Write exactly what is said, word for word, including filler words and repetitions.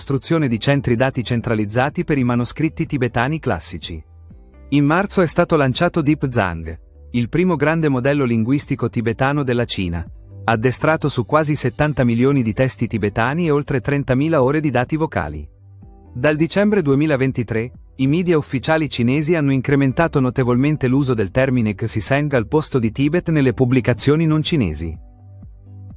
costruzione di centri dati centralizzati per i manoscritti tibetani classici. In marzo è stato lanciato Deep Zhang, il primo grande modello linguistico tibetano della Cina, addestrato su quasi settanta milioni di testi tibetani e oltre trentamila ore di dati vocali. Dal dicembre duemilaventitré, i media ufficiali cinesi hanno incrementato notevolmente l'uso del termine Xiseng al posto di Tibet nelle pubblicazioni non cinesi.